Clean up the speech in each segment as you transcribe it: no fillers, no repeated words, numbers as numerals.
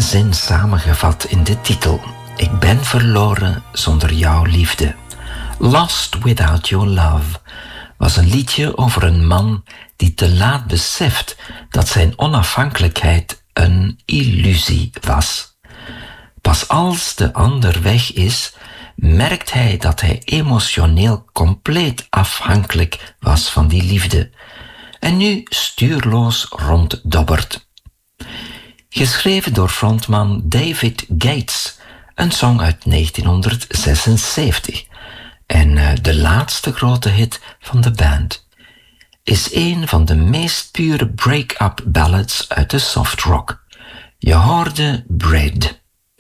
zin samengevat in de titel. Ik ben verloren zonder jouw liefde. Lost Without Your Love was een liedje over een man die te laat beseft dat zijn onafhankelijkheid een illusie was. Pas als de ander weg is, merkt hij dat hij emotioneel compleet afhankelijk was van die liefde en nu stuurloos ronddobbert. Geschreven door frontman David Gates, een song uit 1976 en de laatste grote hit van de band, is een van de meest pure break-up ballads uit de soft rock. Je hoorde Braid.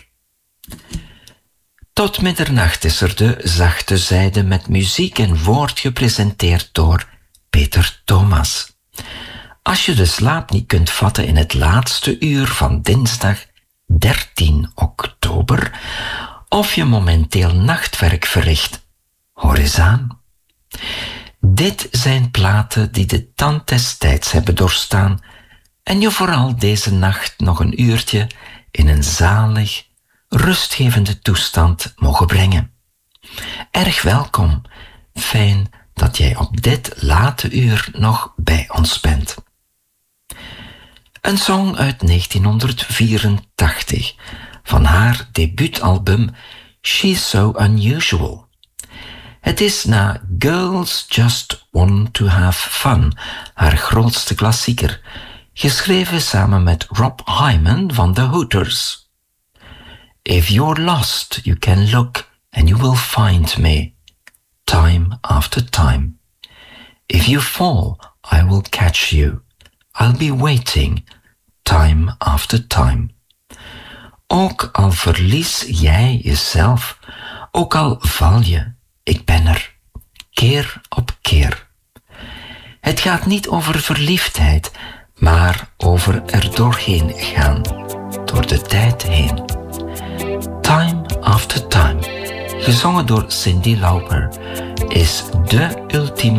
Tot middernacht is er de zachte zijde met muziek en woord gepresenteerd door Peter Thomas. Als je de slaap niet kunt vatten in het laatste uur van dinsdag 13 oktober, of je momenteel nachtwerk verricht, hoor eens aan. Dit zijn platen die de tand des tijds hebben doorstaan en je vooral deze nacht nog een uurtje in een zalig, rustgevende toestand mogen brengen. Erg welkom. Fijn dat jij op dit late uur nog bij ons bent. Een song uit 1984 van haar debuutalbum She's So Unusual. Het is na Girls Just Want to Have Fun haar grootste klassieker, geschreven samen met Rob Hyman van The Hooters. If you're lost, you can look and you will find me, time after time. If you fall, I will catch you. I'll be waiting, time after time. Ook al verlies jij jezelf, ook al val je, ik ben er, keer op keer. Het gaat niet over verliefdheid, maar over er doorheen gaan, door de tijd heen. Time After Time, gezongen door Cyndi Lauper, is de ultieme